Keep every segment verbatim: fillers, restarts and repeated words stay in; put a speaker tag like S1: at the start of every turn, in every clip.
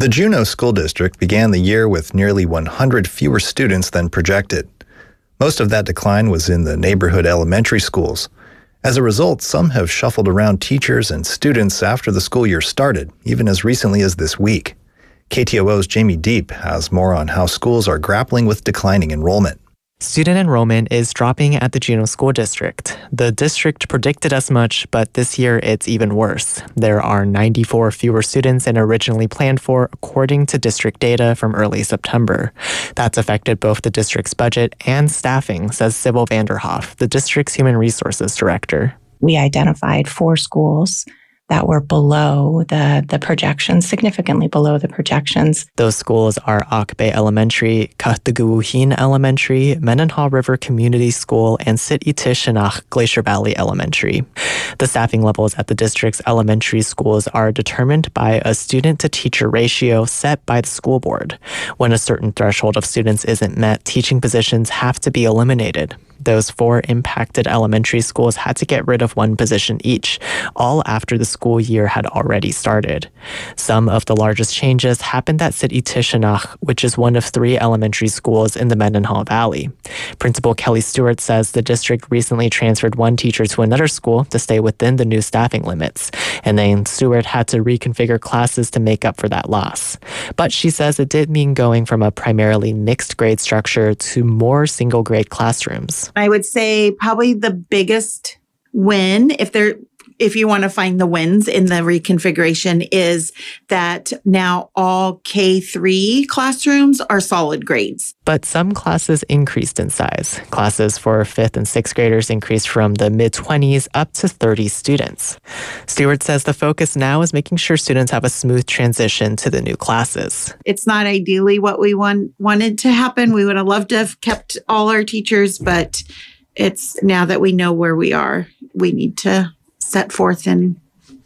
S1: The Juneau School District began the year with nearly one hundred fewer students than projected. Most of that decline was in the neighborhood elementary schools. As a result, some have shuffled around teachers and students after the school year started, even as recently as this week. K T O O's Jamie Deep has more on how schools are grappling with declining enrollment.
S2: Student enrollment is dropping at the Juneau School District. The district predicted as much, but this year it's even worse. There are ninety-four fewer students than originally planned for, according to district data from early September. That's affected both the district's budget and staffing, says Sybil Vanderhoff, the district's human resources director.
S3: We identified four schools that were below the, the projections, significantly below the projections.
S2: Those schools are Ak Bay Elementary, Kahtuguhin Elementary, Mendenhall River Community School, and Sit Itishinach Glacier Valley Elementary. The staffing levels at the district's elementary schools are determined by a student-to-teacher ratio set by the school board. When a certain threshold of students isn't met, teaching positions have to be eliminated. Those four impacted elementary schools had to get rid of one position each, all after the school year had already started. Some of the largest changes happened at Sit Itishinach, which is one of three elementary schools in the Mendenhall Valley. Principal Kelly Stewart says the district recently transferred one teacher to another school to stay within the new staffing limits, and then Stewart had to reconfigure classes to make up for that loss. But she says it did mean going from a primarily mixed grade structure to more single grade classrooms.
S4: I would say probably the biggest win, if there, if you want to find the wins in the reconfiguration, is that now all K three classrooms are solid grades.
S2: But some classes increased in size. Classes for fifth and sixth graders increased from the mid-twenties up to thirty students. Stewart says the focus now is making sure students have a smooth transition to the new classes.
S4: It's not ideally what we want, wanted to happen. We would have loved to have kept all our teachers, but it's now that we know where we are, we need to set forth and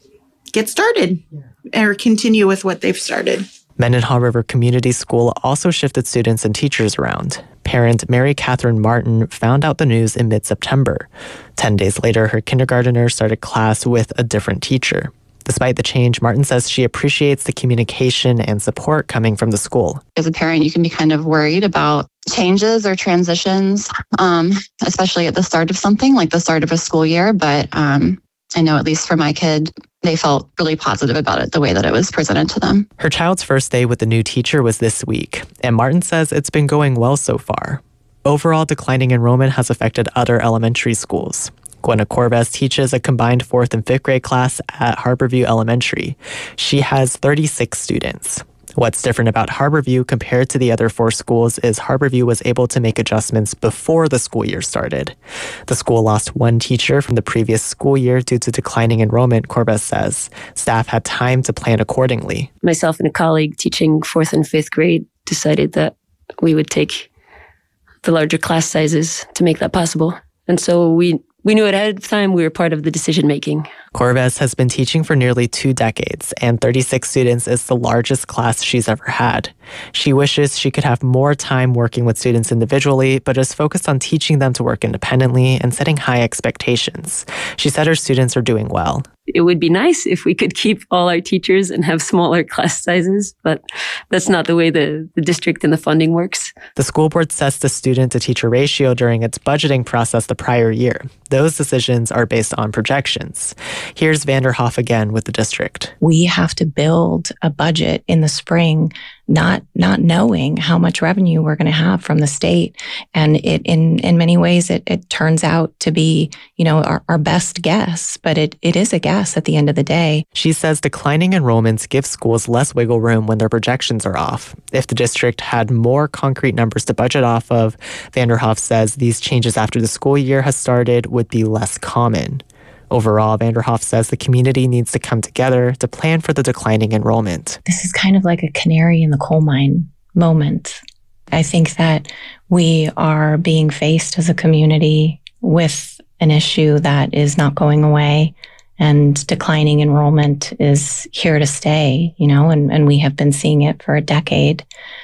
S4: get started yeah. or continue with what they've started.
S2: Mendenhall River Community School also shifted students and teachers around. Parent Mary Catherine Martin found out the news in mid-September. Ten days later, her kindergartner started class with a different teacher. Despite the change, Martin says she appreciates the communication and support coming from the school.
S5: As a parent, you can be kind of worried about changes or transitions, um, especially at the start of something like the start of a school year. But um, I know at least for my kid, they felt really positive about it, the way that it was presented to them.
S2: Her child's first day with the new teacher was this week, and Martin says it's been going well so far. Overall, declining enrollment has affected other elementary schools. Gwenna Corvez teaches a combined fourth and fifth grade class at Harborview Elementary. She has thirty-six students. What's different about Harborview compared to the other four schools is Harborview was able to make adjustments before the school year started. The school lost one teacher from the previous school year due to declining enrollment, Corvez says. Staff had time to plan accordingly.
S6: Myself and a colleague teaching fourth and fifth grade decided that we would take the larger class sizes to make that possible. And so we We knew ahead of time we were part of the decision-making.
S2: Corvez has been teaching for nearly two decades, and thirty-six students is the largest class she's ever had. She wishes she could have more time working with students individually, but is focused on teaching them to work independently and setting high expectations. She said her students are doing well.
S6: It would be nice if we could keep all our teachers and have smaller class sizes, but that's not the way the, the district and the funding works.
S2: The school board sets the student-to-teacher ratio during its budgeting process the prior year. Those decisions are based on projections. Here's Vanderhoff again with the district.
S3: We have to build a budget in the spring, not not knowing how much revenue we're going to have from the state. And it in in many ways, it, it turns out to be, you know, our, our best guess, but it, it is a guess at the end of the day.
S2: She says declining enrollments give schools less wiggle room when their projections are off. If the district had more concrete numbers to budget off of, Vanderhoff says these changes after the school year has started would be less common. Overall, Vanderhoff says the community needs to come together to plan for the declining enrollment.
S3: This is kind of like a canary in the coal mine moment. I think that we are being faced as a community with an issue that is not going away, and declining enrollment is here to stay, you know, and, and we have been seeing it for a decade,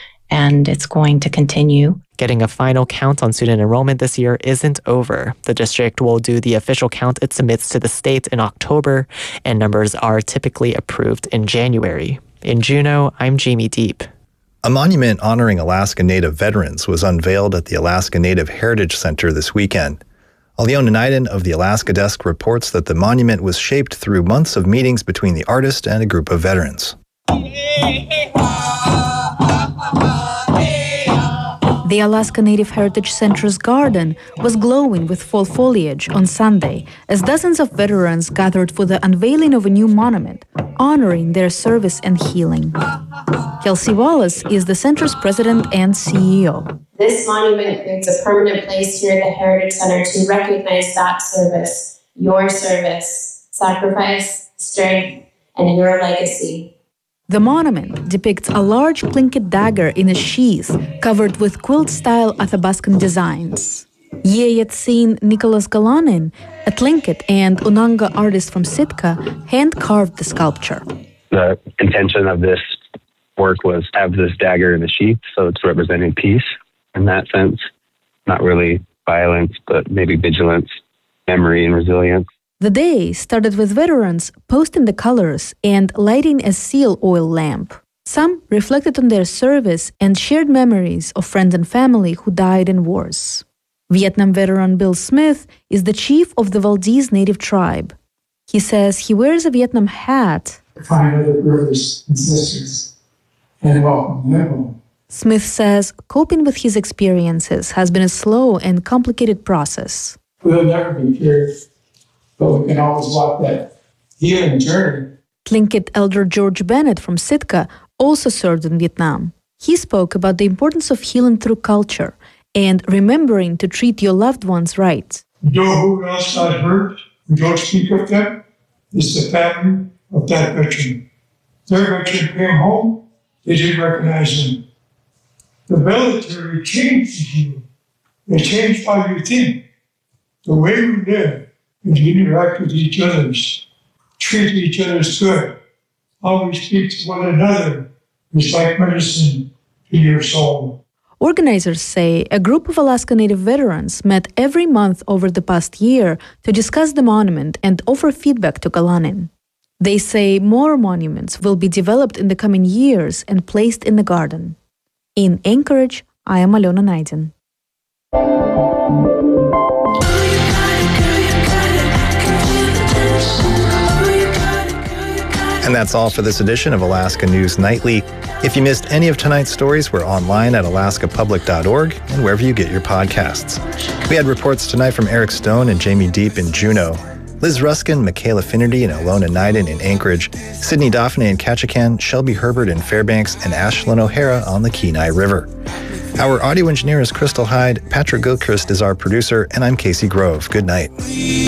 S3: and it's going to continue.
S2: Getting a final count on student enrollment this year isn't over. The district will do the official count it submits to the state in October, and numbers are typically approved in January. In Juneau, I'm Jamie Deep.
S1: A monument honoring Alaska Native veterans was unveiled at the Alaska Native Heritage Center this weekend. Aliona Naiden of the Alaska Desk reports that the monument was shaped through months of meetings between the artist and a group of veterans.
S7: The Alaska Native Heritage Center's garden was glowing with fall foliage on Sunday as dozens of veterans gathered for the unveiling of a new monument honoring their service and healing. Kelsey Wallace is the center's president and C E O.
S8: This monument creates a permanent place here at the Heritage Center to recognize that service, your service, sacrifice, strength, and your legacy.
S7: The monument depicts a large Tlingit dagger in a sheath covered with quilt-style Athabascan designs. Yeyetsin Nicholas Galanin, a Tlingit and Unanga artist from Sitka, hand-carved the sculpture.
S9: The intention of this work was to have this dagger in a sheath, so it's representing peace in that sense. Not really violence, but maybe vigilance, memory, and resilience.
S7: The day started with veterans posting the colors and lighting a seal oil lamp. Some reflected on their service and shared memories of friends and family who died in wars. Vietnam veteran Bill Smith is the chief of the Valdez Native tribe. He says he wears a Vietnam hat.
S10: Find other brothers and sisters and welcome them home.
S7: Smith says coping with his experiences has been a slow and complicated process.
S10: We'll never be cured, but we can always walk that healing journey.
S7: Tlingit elder George Bennett from Sitka also served in Vietnam. He spoke about the importance of healing through culture and remembering to treat your loved ones right.
S10: You know who else got hurt? We don't speak of them. It's the family of that veteran. Their veteran came home, they didn't recognize him. The military changes you. They change how you think, the way you live, and you interact with each other, treat each other good, how we speak to one another is like medicine to your soul.
S7: Organizers say a group of Alaska Native veterans met every month over the past year to discuss the monument and offer feedback to Galanin. They say more monuments will be developed in the coming years and placed in the garden. In Anchorage, I am Aliona Naiden.
S1: And that's all for this edition of Alaska News Nightly. If you missed any of tonight's stories, we're online at alaska public dot org and wherever you get your podcasts. We had reports tonight from Eric Stone and Jamie Deep in Juneau, Liz Ruskin, Michaela Finnerty, and Aliona Naiden in Anchorage, Sydney Daphne in Ketchikan, Shelby Herbert in Fairbanks, and Ashlyn O'Hara on the Kenai River. Our audio engineer is Crystal Hyde, Patrick Gilchrist is our producer, and I'm Casey Grove. Good night.